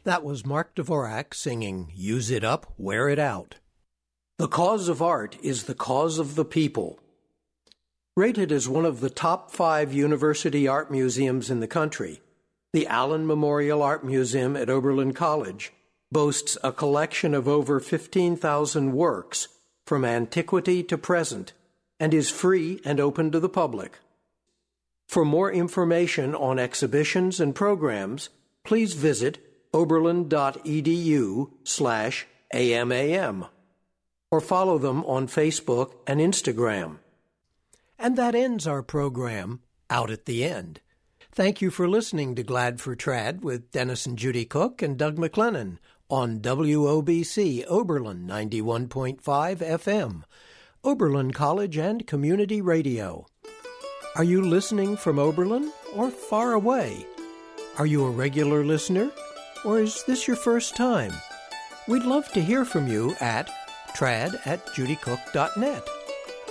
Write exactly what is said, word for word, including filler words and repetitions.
That was Mark Dvorak singing Use It Up, Wear It Out. The cause of art is the cause of the people. Rated as one of the top five university art museums in the country, the Allen Memorial Art Museum at Oberlin College boasts a collection of over fifteen thousand works from antiquity to present and is free and open to the public. For more information on exhibitions and programs, please visit oberlin.edu slash AMAM or follow them on Facebook and Instagram. And that ends our program, Out at the End. Thank you for listening to Glad for Trad with Dennis and Judy Cook and Doug McLennan on W O B C Oberlin ninety-one point five F M, Oberlin College and Community Radio. Are you listening from Oberlin or far away? Are you a regular listener, or is this your first time? We'd love to hear from you at trad at judycook dot net.